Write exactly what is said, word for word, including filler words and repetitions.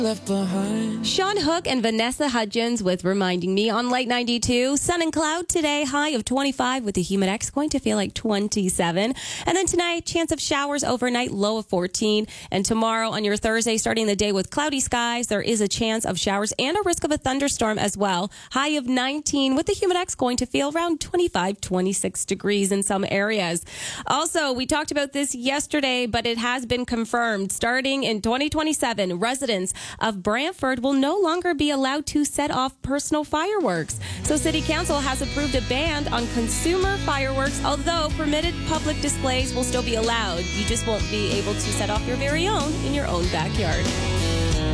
left behind. Sean Hook and Vanessa Hudgens with Reminding Me on Light ninety-two. Sun and cloud today, high of twenty-five with the humid X going to feel like twenty-seven. And then tonight, chance of showers overnight, low of fourteen. And tomorrow on your Thursday, starting the day with cloudy skies, there is a chance of showers and a risk of a thunderstorm as well. High of nineteen with the humid X going to feel around twenty-five, twenty-six degrees in some areas. Also, we talked about this yesterday, but it has been confirmed. Starting in twenty twenty-seven, residents of Brantford will no longer be allowed to set off personal fireworks. So City Council has approved a ban on consumer fireworks, although permitted public displays will still be allowed. You just won't be able to set off your very own in your own backyard.